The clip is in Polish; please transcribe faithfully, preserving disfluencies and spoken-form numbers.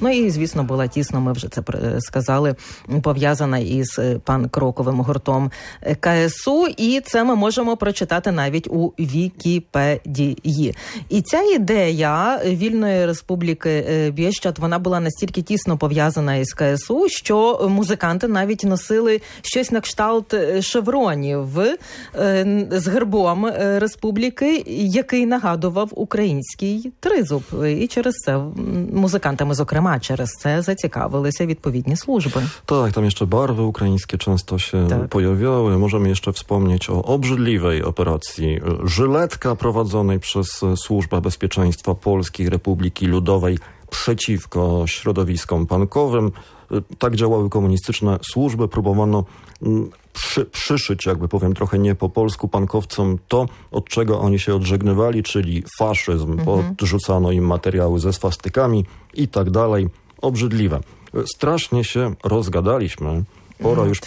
Ну і, звісно, була тісно, ми вже це сказали, пов'язана із панк-роковим гуртом ка ес у, і це ми можемо прочитати навіть у Вікіпедії. І ця ідея Вільної Республіки Бієщад, вона була настільки тісно пов'язана із ка ес у, що музиканти навіть носили щось на кшталт шевронів з гербом республіки, який нагадував український тризуб. І через це музыкantami, зокрема, через це zacікавилися відповідні służby. Tak, tam jeszcze barwy ukraińskie często się tak. pojawiały. Możemy jeszcze wspomnieć o obrzydliwej operacji Żyletka prowadzonej przez Służbę Bezpieczeństwa Polskiej Republiki Ludowej przeciwko środowiskom pankowym. Tak działały komunistyczne służby. Próbowano przy, przyszyć, jakby powiem trochę nie po polsku, pankowcom to, od czego oni się odżegnywali, czyli faszyzm. Mhm. Podrzucano im materiały ze swastykami i tak dalej. Obrzydliwe. Strasznie się rozgadaliśmy. Pora już